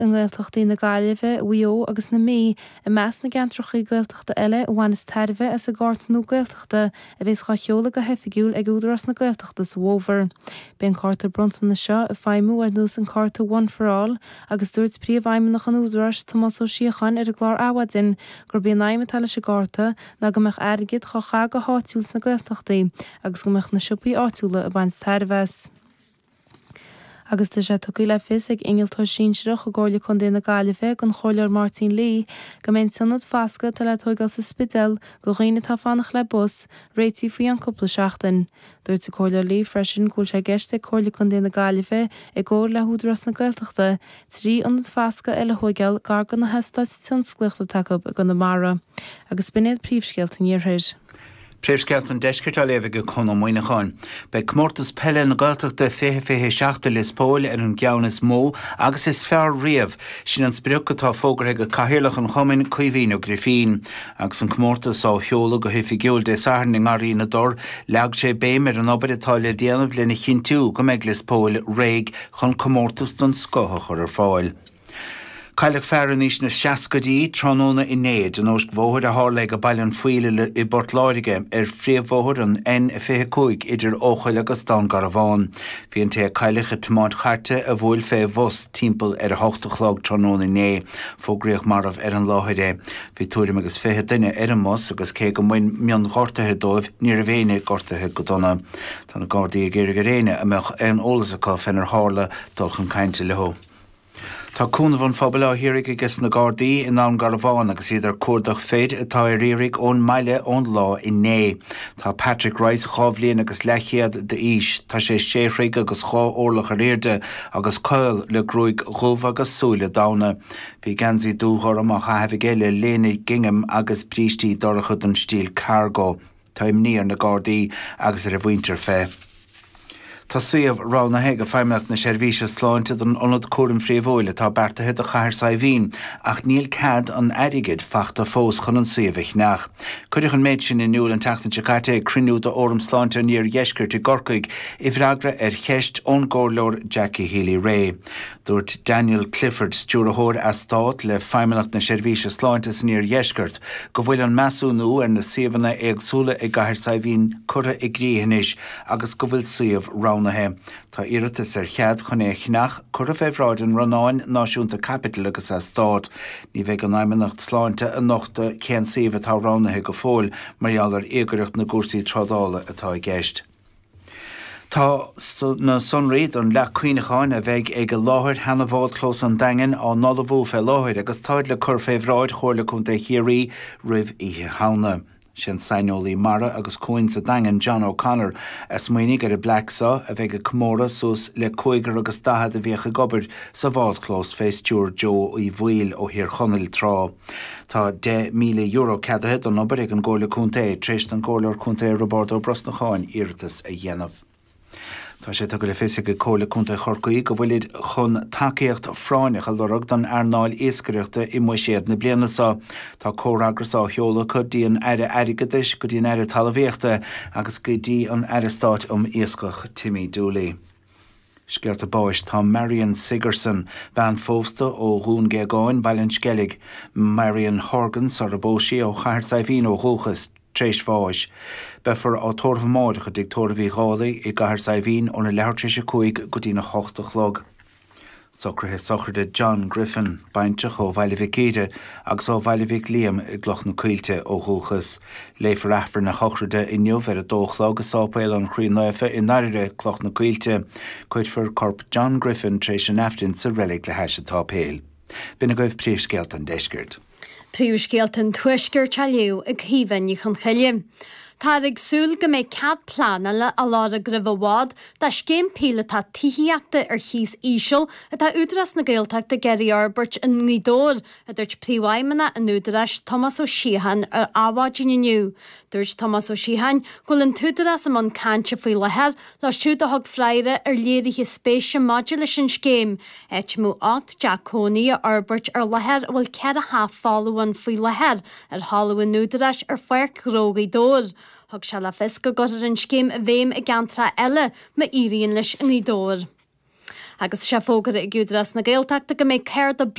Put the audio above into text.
an Gaeltachtaí na Gaillimhe, Wio agus na mí I meas na gantrochaí Gaeltachta eile bhain is tarmhe as a gáirtanú Gaeltachta a bhés chacheola go hefigiúil ag údaras na Gaeltachtas Wover. Ben Carter Brunton na seo a feimú ar nús an Carta One for All agus dúirt príomhhaimimeach an údaras Tomás Ó Síocháin ar a glár áhadin gur bíon aimime tal se gáirta na go meach airgid chá go háitiúils na Gaeltachtaí agus go meach na siúpaí áitiúla a bhain tarmhes. Agus tá sé tucaí le fis ag ingiltá sínsreach a gáirla chun déna Gaillimhe gon choilear Martin Lee go mbeidh sanad fasca tá le tuigeal sa spidal go dhaoine tá fannach le bus réití faoi an cúpla seachtain. Dúirt sa choilear Lee freisin gúil sé gceiste choirla chun déna Gaillimhe ag gáir le údaras na Gaeltachta trí anad fasca eile thuigeal gar go na heasta tionscliachta takeab go na mara. Agus biniad príomhsceilt an dhearthair. Príomhsceilt an deiscirt a léimh go chun muoine cháin. Be Comórtas Pelle na Gaeltachta fiche seachta lispóil ar an geannas mó agus is fearr riamh sin an spriúch atá fógarthe go caithearlach an chomin cuimhín ó Grifín. Agus an Comórtas á cheola go hifigiúil de sairn in ngarí na dor leag sé béim ar an obair atá le déanamh lena chintiú go meid lispóil réig chun Comórtas don scothach ar fáil. Caileach fear níos na seacadí tróna inéad an ósc bhóthir a hála go bailin fuile I bort láirige ar phríomhbhóthir an N55 idir óchail agus dá gar bháin. Bhí an té caileach a tomáid charte a bhfuil fé bhos timpeall ar 8 tróna iné fógraíoch marmh ar an láthide. Bhí túirim agus fithe duine ar an mos agus cé go mhain mion ghortathe dóibh ní a bhéine gortathe go donna. Tá na Gardaí géir go réine amach an ólas acu fenar hála dulchan cainte leo. Tá cúna bhain fphobal áthírig agus na Gardaí in ná gar bháin agus idir cuardach féid atá ririg ón maile ón lá inné. Tá Patrick Rice chábhlíonn agus lechiad de ís, tá sé séfraig agus chá órlach a réirde agus coil le grúig ghubh agus súile dána. Bhí gansaí dúthar amach a hefh géile léna gingam agus prístí dorachad an stíl cargo. Tá im níor na Gardaí agus ar a bhaintear fé. Tá suíomh ránathe go feimimeach na seirbhíse sláinte don ionad cuarim phríomhóile tá beartathe a chathir saibhín ach níl cad an airigid fachta fós chun an suíomh nach. Cuireach an méid sin in nniuúil an teachtain Jakarta crinú do orm sláinte níor dheisceir te gorcaig I bhreagra ar cheist ón gcomhlór Jackie Healy Ray. Dúirt Daniel Clifford stúrathóir as stát le feimimeach na seirbhíse sláinte san níor dheisceart go bhfuil an measúnú ar na saomhanna agsúla I gcathair saibhín cura I gríthanis agus go bhfuil suíomh ránathe. Tá iiritas ar chead chun é chnach cura bheithráid an Ronáin náisiúnta capital agus a stát. Ní bheith an aimimeacht sláinte a nochta cén suíomh atá ránathe go fóil marall ar éagaireacht na gúrsaí trádála atá I gceist. Tá na sunraid an le cuioinecháin a bheith ag go láthir hena bhád clós an dagan á nula bhú fé láthir agus táid le chur féhráid chóirla chun é chéirí rih ihe hána. Sin sainolaí mara agus cóin sa dagan John O'Connor as muoinnig ar a Blacksa a bheith go Comóra sus le cóigar agus dahad a bhíocha gobert sa bhád clós fé Stewart Joe I bhfuil ó hir chonil trá. Tá €10,000 cadahead an obair ag an ggóla cúnta tréist an ggólar cúnta Roberto Brosnacháin iiritas a dhéanamh. Tá sé tu go le fésa go cóla cúnta chorcaí go bhfuilid chun takeíocht fráinech a lorug don airnáil éascaireachta I mu séad na blianasa. Tá córagus á cheola chu dtíon aire airigadis go dtíon aire talmhaíochta agus go dtí an airistát éascach Timmy Dooley. Sceart a báis tá Marion Sigerson ban fósta ó Rún Geagáin bailin skellig Marion Horgans ar a bóisi ó chathir saibhín ó Róchas tréis fáis. Befar á tormh máidecha dig tormhí gálaí I gcathair saibhín ó na lehartréise cuaig go dtí na 8 log. Socrthe sochirde John Griffin baintach ó Bhailifig Céide agus ó Bhailifig Liam I gcloch na cuilte ó Róchas. Léifar afar na chochride I nniuh ar a dóchlog a sápéil an chrí nuafa I nairire cloch na cuilte, chuidfar corp John Griffin tréis an eftin sa relic le heise tá péil. Bina goibh príomhsceilt an deiscirt. Príomhsceilt an tuisceir tealiú ag híhann I chun cheile. Tá ag súil go méid cead plánala a lára gribh bhád tá scéim píle tá tííachta ar chios ísisiil a tá údras na Gaeltachta Gary Arbert in Nídór a dúirt príomhhaimimeana an údaras Tomás Ó Síocháin ar ábhaidin inniu. Dúirt Tomás Ó Síocháin gúil an túdaras am an cáinte faoi lethir le siúd a thug freire ar léirithe spéise module sin scéim. Éit mú 8 Jack Coney a Arbert ar lethir bhfuil cead a half fálaúin faoi lethir ar hálaúin údaras ar foiir crógaí dór. Thug se le fis go gotar an scéim a bhéim a gantra eile ma íríonn leis in Nídór. agus se fógad i gúdras na Gaeltachta go méid céir